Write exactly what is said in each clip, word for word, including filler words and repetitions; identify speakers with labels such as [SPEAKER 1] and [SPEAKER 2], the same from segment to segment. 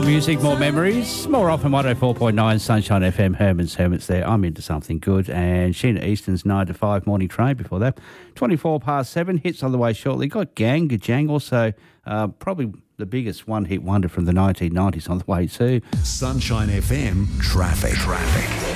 [SPEAKER 1] music, more memories, more often one oh four point nine Sunshine F M. Herman's Hermits there. I'm into something good. And Sheena Easton's nine to five morning train before that. twenty-four past seven, hits on the way shortly. Got Gang, Gajang, also uh, probably the biggest one-hit wonder from the nineteen nineties on the way too.
[SPEAKER 2] Sunshine F M, traffic. Traffic.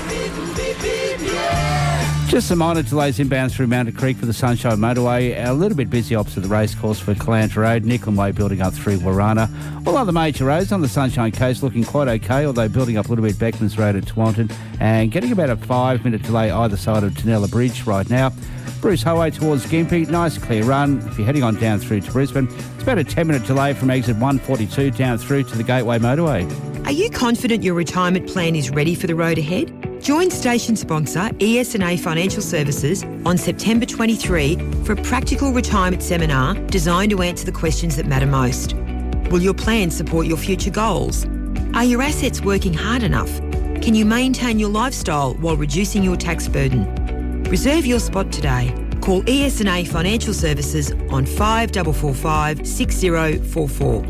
[SPEAKER 1] Just some minor delays inbound through Mountain Creek for the Sunshine Motorway. A little bit busy opposite the racecourse for Calanta Road. Nicklin Way building up through Warana. All other major roads on the Sunshine Coast looking quite okay, although building up a little bit Beckmans Road at Tewantin and getting about a five-minute delay either side of Tanella Bridge right now. Bruce Highway towards Gympie, nice clear run. If you're heading on down through to Brisbane, it's about a ten-minute delay from exit one forty-two down through to the Gateway Motorway.
[SPEAKER 3] Are you confident your retirement plan is ready for the road ahead? Join station sponsor E S and A Financial Services on September twenty-third for a practical retirement seminar designed to answer the questions that matter most. Will your plan support your future goals? Are your assets working hard enough? Can you maintain your lifestyle while reducing your tax burden? Reserve your spot today. Call E S and A Financial Services on five four four five, six zero four four.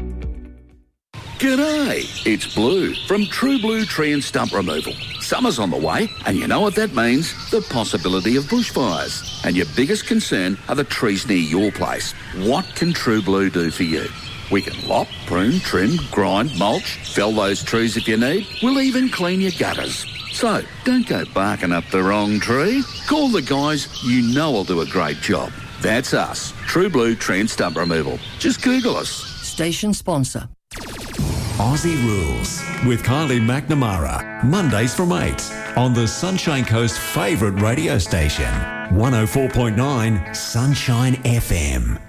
[SPEAKER 4] G'day, it's Blue from True Blue Tree and Stump Removal. Summer's on the way, and you know what that means? The possibility of bushfires. And your biggest concern are the trees near your place. What can True Blue do for you? We can lop, prune, trim, grind, mulch, fell those trees if you need. We'll even clean your gutters. So, don't go barking up the wrong tree. Call the guys you know will do a great job. That's us, True Blue Tree and Stump Removal. Just Google us.
[SPEAKER 5] Station sponsor.
[SPEAKER 2] Aussie Rules with Kylie McNamara. Mondays from eight on the Sunshine Coast favourite radio station. one oh four point nine Sunshine F M.